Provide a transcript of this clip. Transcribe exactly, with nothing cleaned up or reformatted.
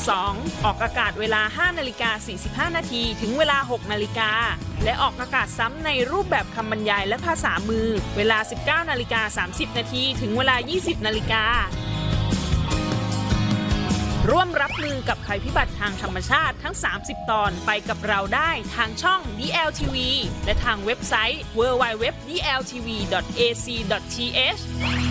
สอง ออกอากาศเวลา ห้านาฬิกาสี่สิบห้านาทีถึงเวลา หกนาฬิกาและออกอากาศซ้ำในรูปแบบคำบรรยายและภาษามือเวลา สิบเก้านาฬิกาสามสิบนาทีถึงเวลา ยี่สิบนาฬิการ่วมรับมือกับภัยพิบัติทางธรรมชาติทั้ง สามสิบ ตอนไปกับเราได้ทางช่อง ดี แอล ที วี และทางเว็บไซต์ ดับเบิลยู ดับเบิลยู ดับเบิลยู ดอท ดี แอล ที วี ดอท เอ ซี ดอท ที เอช